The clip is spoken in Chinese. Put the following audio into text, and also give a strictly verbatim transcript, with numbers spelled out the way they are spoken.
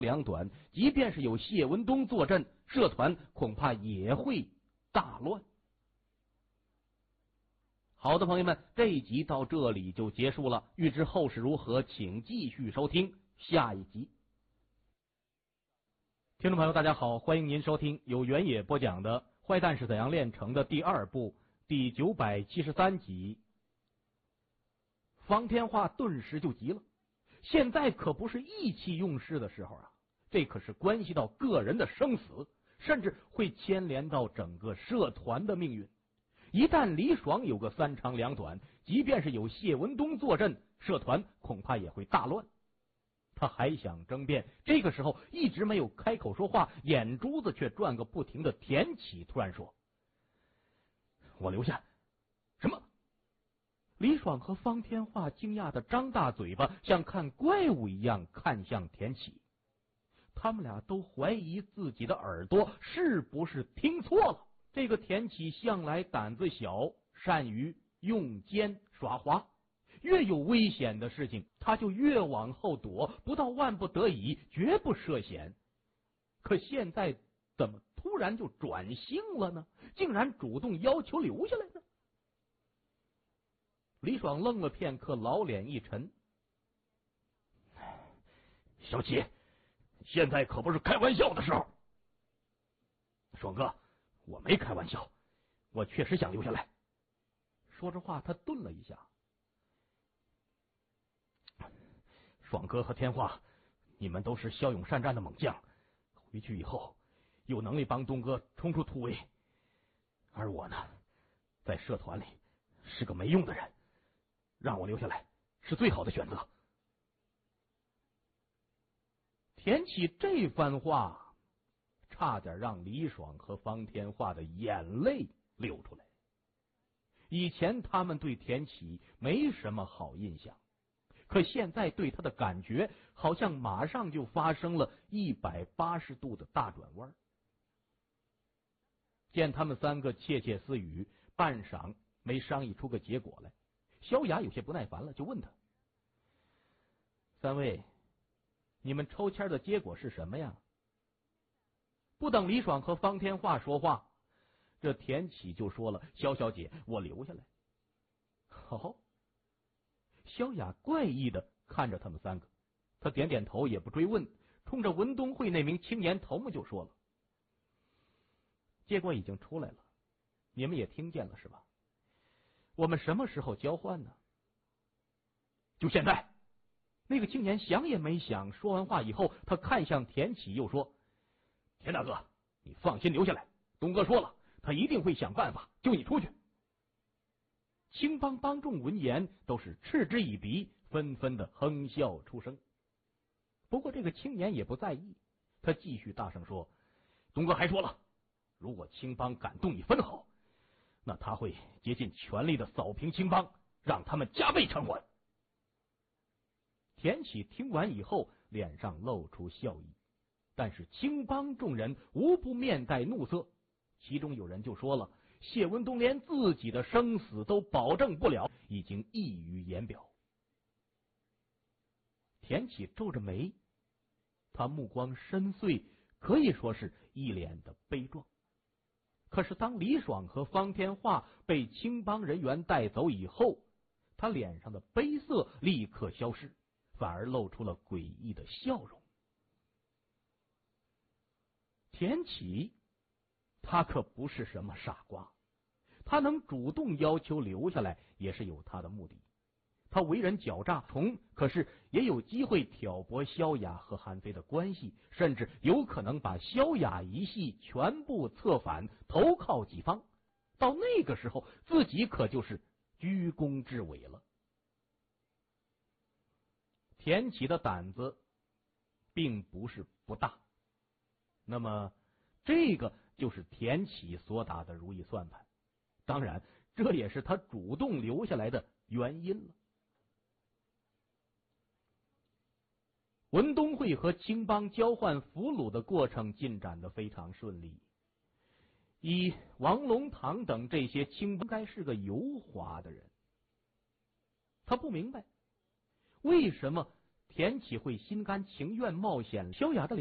两短，即便是有谢文东坐镇，社团恐怕也会大乱。好的，朋友们，这一集到这里就结束了。欲知后事如何，请继续收听下一集。听众朋友，大家好，欢迎您收听由原野播讲的《坏蛋是怎样炼成的》第二部第九百七十三集。方天画顿时就急了，现在可不是意气用事的时候啊，这可是关系到个人的生死，甚至会牵连到整个社团的命运。一旦李爽有个三长两短，即便是有谢文东坐镇，社团恐怕也会大乱。他还想争辩，这个时候一直没有开口说话，眼珠子却转个不停的田启突然说：“我留下。”什么？李爽和方天画惊讶的张大嘴巴，像看怪物一样看向田启。他们俩都怀疑自己的耳朵是不是听错了。这个田启向来胆子小，善于用奸耍滑，越有危险的事情他就越往后躲，不到万不得已绝不涉险。可现在怎么突然就转性了呢？竟然主动要求留下来呢？李爽愣了片刻，老脸一沉：“小启，现在可不是开玩笑的时候。爽哥，我没开玩笑，我确实想留下来。”说着话，他顿了一下：“爽哥和天化，你们都是骁勇善战的猛将，回去以后有能力帮东哥冲出突围。而我呢，在社团里是个没用的人，让我留下来是最好的选择。”田启这番话差点让李爽和方天画的眼泪流出来。以前他们对田启没什么好印象，可现在对他的感觉好像马上就发生了一百八十度的大转弯。见他们三个窃窃私语，半晌没商议出个结果来，萧雅有些不耐烦了，就问他：“三位，你们抽签的结果是什么呀？”不等李爽和方天画说话，这田启就说了：“萧小姐，我留下来。”哦，萧雅怪异的看着他们三个，他点点头也不追问，冲着文东会那名青年头目就说了：“结果已经出来了，你们也听见了是吧？我们什么时候交换呢？”“就现在。”那个青年想也没想，说完话以后，他看向田启又说：“田大哥，你放心留下来，东哥说了，他一定会想办法救你出去。”青帮帮众闻言都是嗤之以鼻，纷纷的哼笑出声。不过这个青年也不在意，他继续大声说：“东哥还说了，如果青帮敢动你分毫，那他会竭尽全力的扫平青帮，让他们加倍偿还。”田启听完以后，脸上露出笑意，但是青帮众人无不面带怒色。其中有人就说了：“谢文东连自己的生死都保证不了，已经溢于言表。”田启皱着眉，他目光深邃，可以说是一脸的悲壮。可是当李爽和方天画被青帮人员带走以后，他脸上的悲色立刻消失，反而露出了诡异的笑容。田启他可不是什么傻瓜，他能主动要求留下来也是有他的目的。他为人狡诈从，可是也有机会挑拨萧雅和韩非的关系，甚至有可能把萧雅一系全部策反，投靠己方。到那个时候，自己可就是居功至伟了。田启的胆子并不是不大，那么这个就是田启所打的如意算盘，当然这也是他主动留下来的原因了。文东会和青帮交换俘虏的过程进展得非常顺利，以王龙堂等这些青帮应该是个油滑的人，他不明白为什么田启慧心甘情愿冒险。萧雅的